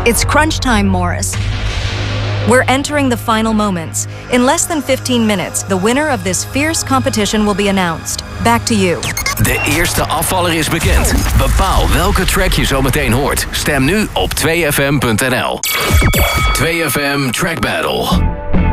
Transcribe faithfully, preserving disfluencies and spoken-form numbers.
It's crunch time, Morris. We're entering the final moments. In less than fifteen minutes, the winner of this fierce competition will be announced. Back to you. De eerste afvaller is bekend. Bepaal welke track je zo meteen hoort. Stem nu op twee f m punt n l. twee F M Track Battle.